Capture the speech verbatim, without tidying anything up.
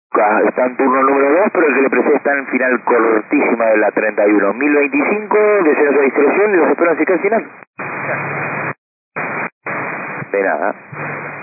Ah, está en turno número dos, pero el que le precede está en final cortísima de la treinta y uno. mil veinticinco, deseo de distracción y los espero en Cical final. De nada.